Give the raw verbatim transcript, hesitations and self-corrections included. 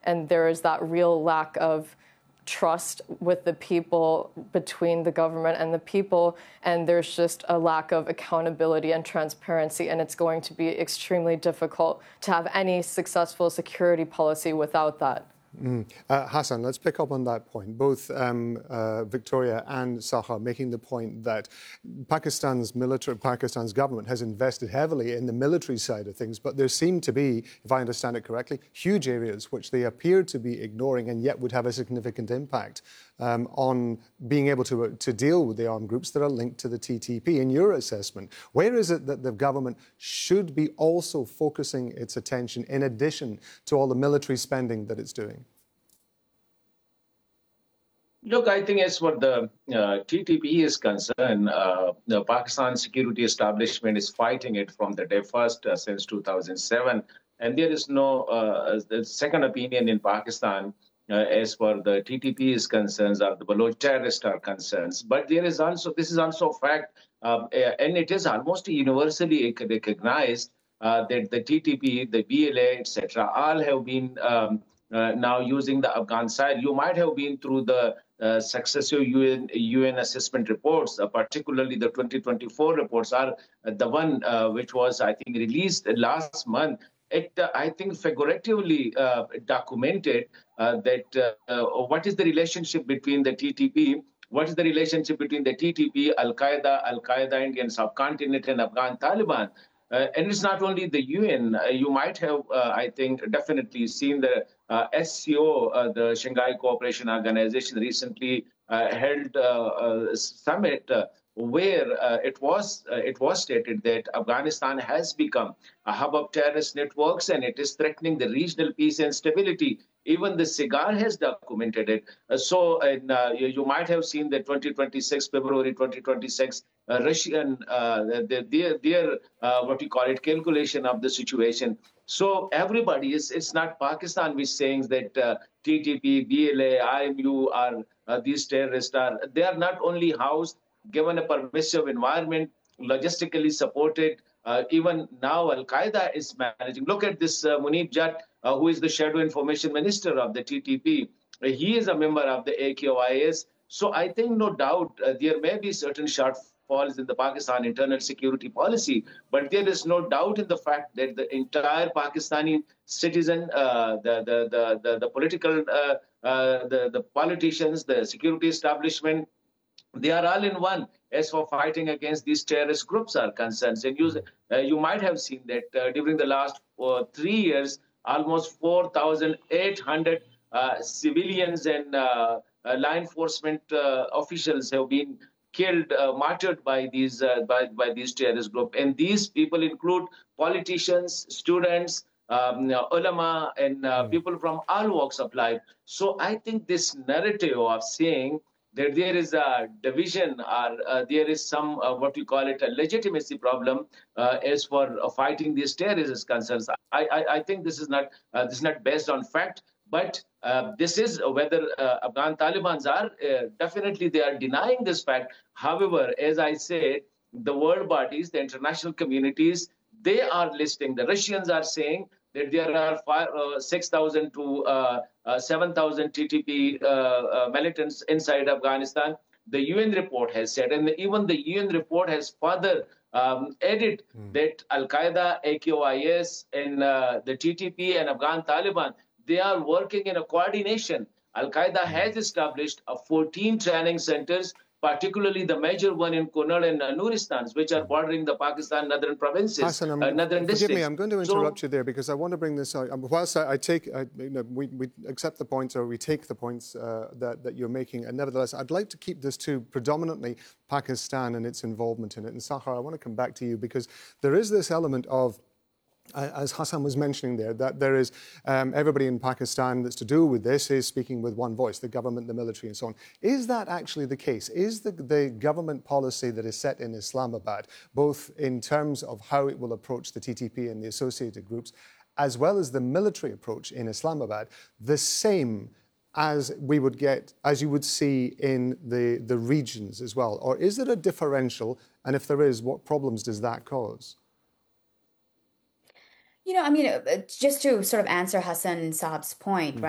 and there is that real lack of trust with the people, between the government and the people, and there's just a lack of accountability and transparency, and it's going to be extremely difficult to have any successful security policy without that. Mm. Uh, Hassan, let's pick up on that point. Both um, uh, Victoria and Sahar making the point that Pakistan's military, Pakistan's government has invested heavily in the military side of things, but there seem to be, if I understand it correctly, huge areas which they appear to be ignoring and yet would have a significant impact um, on being able to, uh, to deal with the armed groups that are linked to the T T P. In your assessment, where is it that the government should be also focusing its attention in addition to all the military spending that it's doing? Look, I think as far the uh, T T P is concerned, uh, the Pakistan security establishment is fighting it from the day first uh, since two thousand seven. And there is no uh, second opinion in Pakistan uh, as far the T T P is concerned, or the Baloch terrorists are concerned. But there is also, this is also a fact, uh, and it is almost universally recognized uh, that the T T P, the B L A, et cetera, all have been um, uh, now using the Afghan side. You might have been through the Uh, successive U N, U N assessment reports, uh, particularly the twenty twenty-four reports, are uh, the one uh, which was, I think, released last month. It, uh, I think, figuratively uh, documented uh, that uh, uh, what is the relationship between the T T P, what is the relationship between the T T P, Al-Qaeda, Al-Qaeda, Indian subcontinent, and Afghan Taliban. Uh, and it's not only the U N. Uh, you might have, uh, I think, definitely seen the uh, S C O, uh, the Shanghai Cooperation Organization, recently uh, held uh, a summit uh, where uh, it was uh, it was stated that Afghanistan has become a hub of terrorist networks and it is threatening the regional peace and stability. Even the SIGAR has documented it. Uh, so and, uh, you, you might have seen the twenty twenty-six, February twenty twenty-six, uh, Russian, uh, their, their uh, what we call it, calculation of the situation. So everybody, is it's not Pakistan which saying that uh, T T P, B L A, I M U are uh, these terrorists are, they are not only housed, given a permissive environment, logistically supported. Uh, even now, Al-Qaeda is managing. Look at this uh, Munib Jatt, uh, who is the Shadow Information Minister of the T T P. Uh, he is a member of the A Q I S. So I think, no doubt, uh, there may be certain shortfalls in the Pakistan internal security policy, but there is no doubt in the fact that the entire Pakistani citizen, uh, the, the, the, the, the political, uh, uh, the, the politicians, the security establishment, they are all in one as for fighting against these terrorist groups are concerned. And you, uh, you might have seen that uh, during the last uh, three years, almost four thousand eight hundred uh, civilians and uh, uh, law enforcement uh, officials have been killed, uh, martyred by these uh, by, by these terrorist groups. And these people include politicians, students, um, ulama, and uh, mm. people from all walks of life. So I think this narrative of saying that there is a division or uh, there is some, uh, what we call it, a legitimacy problem uh, as for uh, fighting these terrorist concerns. I, I, I think this is not uh, this is not based on fact, but uh, this is whether uh, Afghan Taliban are, uh, definitely they are denying this fact. However, as I said, the world bodies, the international communities, they are listing, the Russians are saying that there are uh, six thousand to uh, uh, seven thousand T T P uh, uh, militants inside Afghanistan. The U N report has said, and even the U N report has further um, added mm. that Al-Qaeda, A Q I S, and uh, the T T P and Afghan Taliban, they are working in a coordination. Al-Qaeda mm. has established uh, fourteen training centers, particularly the major one in Kunar and uh, Nuristan, which are bordering the Pakistan northern provinces, Hassan, uh, northern forgive districts. me, I'm going to interrupt so, you there because I want to bring this out. Um, whilst I, I take, I, you know, we, we accept the points or we take the points uh, that, that you're making, and nevertheless, I'd like to keep this to predominantly Pakistan and its involvement in it. And Sahar, I want to come back to you because there is this element of, as Hassan was mentioning there, that there is um, everybody in Pakistan that's to do with this is speaking with one voice, the government, the military, and so on. Is that actually the case? Is the, the government policy that is set in Islamabad, both in terms of how it will approach the T T P and the associated groups, as well as the military approach in Islamabad, the same as we would get, as you would see in the, the regions as well? Or is there a differential? And if there is, what problems does that cause? You know, I mean, just to sort of answer Hassan Saab's point, right?